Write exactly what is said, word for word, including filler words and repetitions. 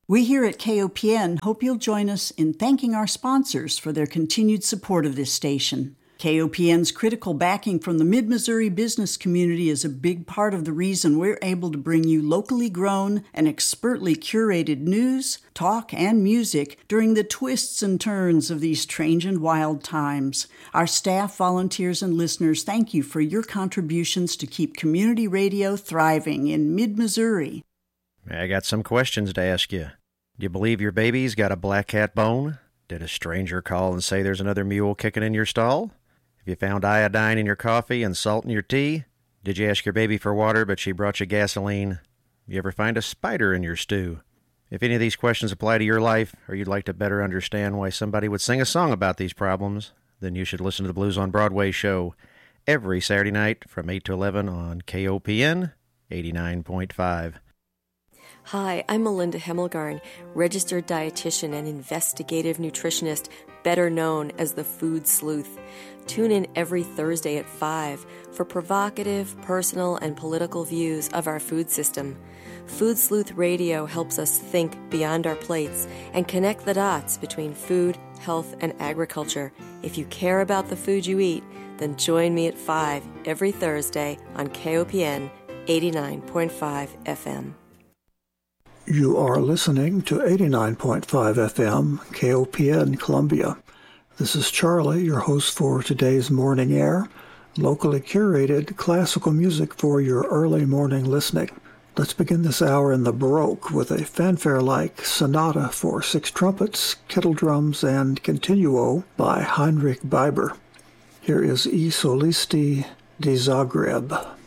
We here at K O P N hope you'll join us in thanking our sponsors for their continued support of this station. K O P N's critical backing from the Mid-Missouri business community is a big part of the reason we're able to bring you locally grown and expertly curated news, talk, and music during the twists and turns of these strange and wild times. Our staff, volunteers, and listeners thank you for your contributions to keep community radio thriving in Mid-Missouri. I got some questions to ask you. Do you believe your baby's got a black cat bone? Did a stranger call and say there's another mule kicking in your stall? Have you found iodine in your coffee and salt in your tea? Did you ask your baby for water, but she brought you gasoline? You ever find a spider in your stew? If any of these questions apply to your life, or you'd like to better understand why somebody would sing a song about these problems, then you should listen to the Blues on Broadway show every Saturday night from eight to eleven on K O P N eighty-nine point five. Hi, I'm Melinda Hemmelgarn, registered dietitian and investigative nutritionist, better known as the Food Sleuth. Tune in every Thursday at five for provocative, personal, and political views of our food system. Food Sleuth Radio helps us think beyond our plates and connect the dots between food, health, and agriculture. If you care about the food you eat, then join me at five every Thursday on K O P N eighty-nine point five F M. You are listening to eighty-nine point five F M, K O P N Columbia. This is Charlie, your host for today's Morning Air, locally curated classical music for your early morning listening. Let's begin this hour in the Baroque with a fanfare-like sonata for six trumpets, kettle drums, and continuo by Heinrich Biber. Here is I Solisti di Zagreb.